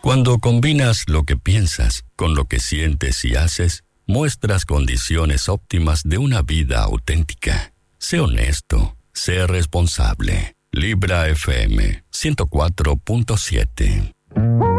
Cuando combinas lo que piensas con lo que sientes y haces, muestras condiciones óptimas de una vida auténtica. Sé honesto, sé responsable. Libra FM 104.7.